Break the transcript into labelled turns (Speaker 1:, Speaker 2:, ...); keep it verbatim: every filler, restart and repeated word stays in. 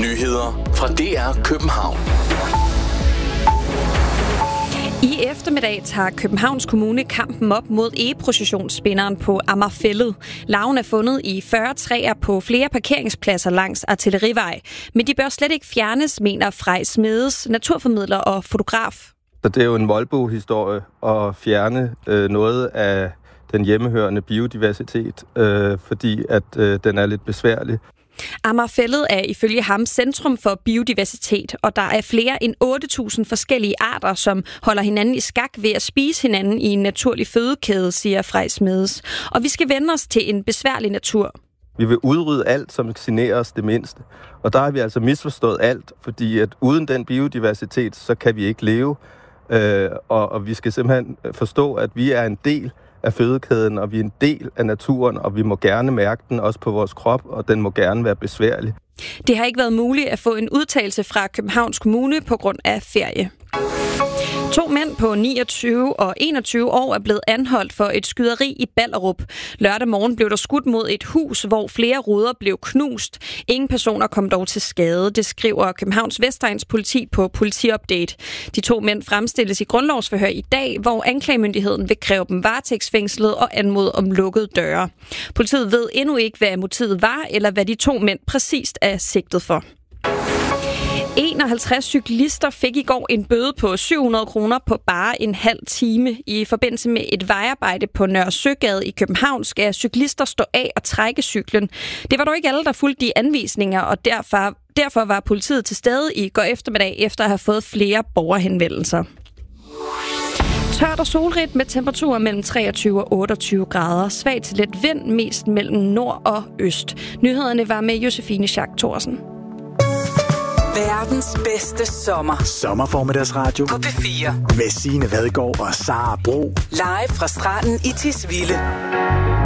Speaker 1: Nyheder fra D R København.
Speaker 2: I eftermiddag tager Københavns Kommune kampen op mod egeprocessionsspinderen på Amagerfælled. Larven er fundet i fyrre træer på flere parkeringspladser langs Artillerivej. Men de bør slet ikke fjernes, mener Frej Smedes, naturformidler og fotograf.
Speaker 3: Så det er jo en voldbohistorie at fjerne øh, noget af den hjemmehørende biodiversitet, øh, fordi at øh, den er lidt besværlig.
Speaker 2: Amagerfælled er ifølge ham centrum for biodiversitet, og der er flere end otte tusind forskellige arter, som holder hinanden i skak ved at spise hinanden i en naturlig fødekæde, siger Frej Smedes. Og vi skal vende os til en besværlig natur.
Speaker 3: Vi vil udrydde alt, som generer os det mindste. Og der har vi altså misforstået alt, fordi at uden den biodiversitet, så kan vi ikke leve. Øh, og, og vi skal simpelthen forstå, at vi er en del af fødekæden, og vi er en del af naturen, og vi må gerne mærke den også på vores krop, og den må gerne være besværlig.
Speaker 2: Det har ikke været muligt at få en udtalelse fra Københavns Kommune på grund af ferie. To mænd på niogtyve og enogtyve år er blevet anholdt for et skyderi i Ballerup. Lørdag morgen blev der skudt mod et hus, hvor flere ruder blev knust. Ingen personer kom dog til skade, det skriver Københavns Vestegns politi på Politiupdate. De to mænd fremstilles i grundlovsforhør i dag, hvor anklagemyndigheden vil kræve dem varetægtsfængslet og anmode om lukkede døre. Politiet ved endnu ikke, hvad motivet var, eller hvad de to mænd præcist er sigtet for. enoghalvtreds cyklister fik i går en bøde på syv hundrede kroner på bare en halv time. I forbindelse med et vejarbejde på Nørre Søgade i København skal cyklister stå af og trække cyklen. Det var dog ikke alle, der fulgte de anvisninger, og derfor, derfor var politiet til stede i går eftermiddag efter at have fået flere borgerhenvendelser. Tørt og solrigt med temperaturer mellem treogtyve og otteogtyve grader. Svag til let vind, mest mellem nord og øst. Nyhederne var med Josefine Schack Thorsen.
Speaker 4: Verdens bedste sommer.
Speaker 5: Sommerformiddagsradio
Speaker 4: På P fire.
Speaker 5: Med Signe Vadgaard og Sara Bro.
Speaker 4: Live fra stranden i Tisvilde.